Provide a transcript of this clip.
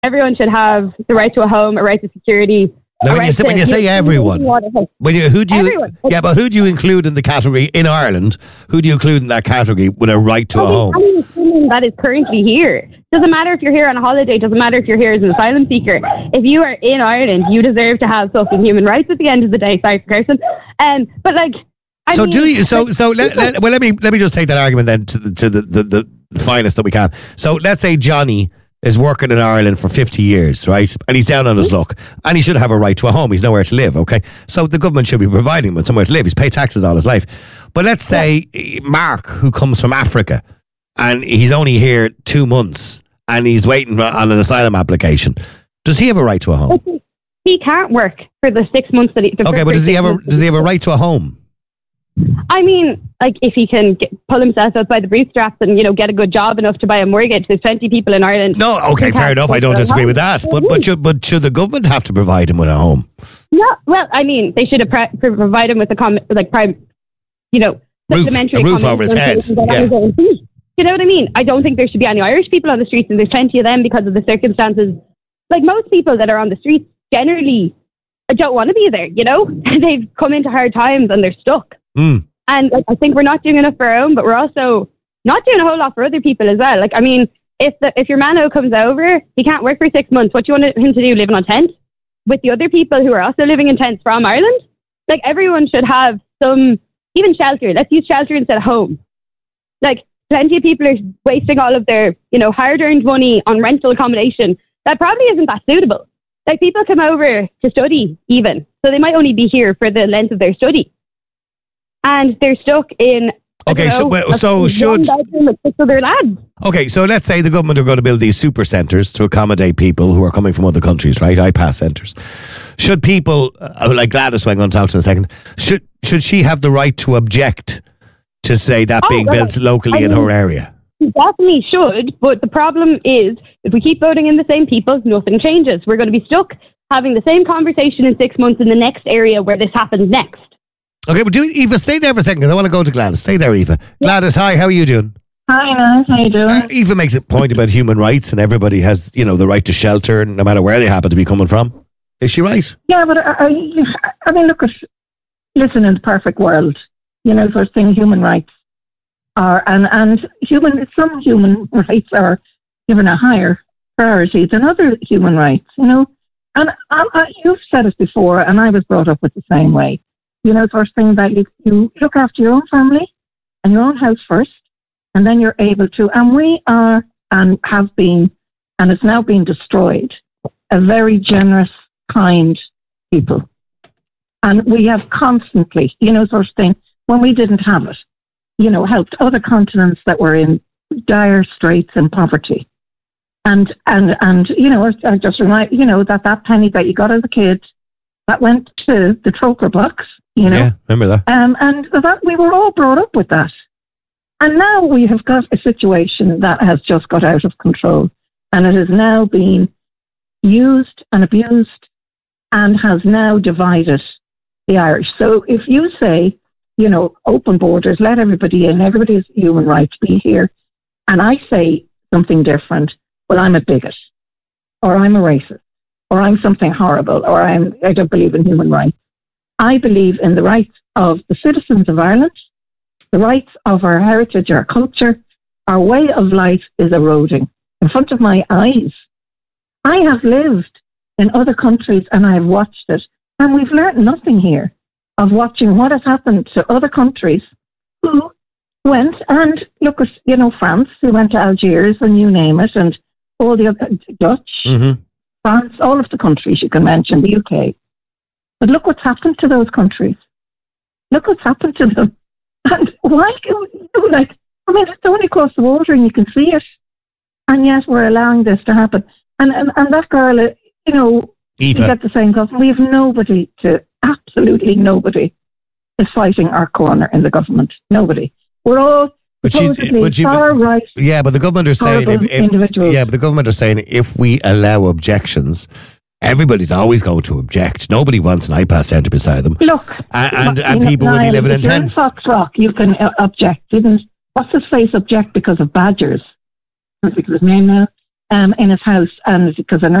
everyone should have the right to a home, a right to security. Now, when you say everyone, who do you include in the category in Ireland? Who do you include in that category with a right to a home? Anyone that is currently here. Doesn't matter if you're here on a holiday. Doesn't matter if you're here as an asylum seeker. If you are in Ireland, you deserve to have fucking human rights at the end of the day. Sorry, Kirsten. But like, let me just take that argument then to the finest that we can. So let's say Johnny is working in Ireland for 50 years, right? And he's down on his luck. And he should have a right to a home. He's nowhere to live, okay? So the government should be providing him with somewhere to live. He's paid taxes all his life. But let's say Mark, who comes from Africa, and he's only here 2 months, and he's waiting on an asylum application. Does he have a right to a home? He can't work for the 6 months that he... Okay, but does he have a right to a home? I mean, like, if he can pull himself out by the bootstraps and, get a good job enough to buy a mortgage, there's plenty of people in Ireland. No, okay, fair enough. I don't disagree with that. But should the government have to provide him with a home? Yeah, well, I mean, they should provide him with a roof over his head. Yeah. You know what I mean? I don't think there should be any Irish people on the streets, and there's plenty of them because of the circumstances. Like, most people that are on the streets generally don't want to be there, They've come into hard times and they're stuck. Mm. And I think we're not doing enough for our own, but we're also not doing a whole lot for other people as well. Like, I mean, if your mano comes over, he can't work for 6 months. What do you want him to do? Live in a tent with the other people who are also living in tents from Ireland? Like, everyone should have some, even shelter. Let's use shelter instead of home. Like, plenty of people are wasting all of their, hard-earned money on rental accommodation that probably isn't that suitable. Like, people come over to study even, so they might only be here for the length of their study. And they're stuck in. Okay, so let's say the government are going to build these super centres to accommodate people who are coming from other countries, right? IPAS centres. Should people, like Gladys, who I'm going to talk to in a second, should she have the right to object to say that being built locally in her area? She definitely should, but the problem is, if we keep voting in the same people, nothing changes. We're going to be stuck having the same conversation in 6 months in the next area where this happens next. Okay, but Eva, stay there for a second because I want to go to Gladys. Stay there, Eva. Gladys, hi, how are you doing? Hi, Naz, how you doing? Eva makes a point about human rights and everybody has, the right to shelter no matter where they happen to be coming from. Is she right? Yeah, but I mean, listen, in the perfect world, first thing, human rights are, and some human rights are given a higher priority than other human rights, And you've said it before, and I was brought up with the same way. First thing that you look after your own family and your own house first, and then you're able to, and we are, and have been, and it's now been destroyed, a very generous, kind people. And we have constantly, first thing, when we didn't have it, helped other continents that were in dire straits and poverty. And I just remind, that penny that you got as a kid, that went to the Troker box, Yeah, remember that. And that we were all brought up with that. And now we have got a situation that has just got out of control. And it has now been used and abused and has now divided the Irish. So if you say, open borders, let everybody in, everybody's human right to be here, and I say something different, well, I'm a bigot, or I'm a racist, or I'm something horrible, or I don't believe in human rights. I believe in the rights of the citizens of Ireland, the rights of our heritage, our culture. Our way of life is eroding in front of my eyes. I have lived in other countries and I have watched it, and we've learned nothing here of watching what has happened to other countries who went and look at, France, who went to Algiers and you name it, and all the other Dutch, France, all of the countries you can mention, the UK. But look what's happened to those countries. Look what's happened to them. And why can we it's only across the water and you can see it. And yet we're allowing this to happen. And that girl, Eva, you get the same question. We have absolutely nobody is fighting our corner in the government. Nobody. We're all far right. Yeah, but the government are saying the government are saying if we allow objections, everybody's always going to object. Nobody wants an IPAS centre beside them. Look, and people will be living in tents. In Foxrock, you can object. Didn't what's his face object because of badgers? I think his name now. in his house, and because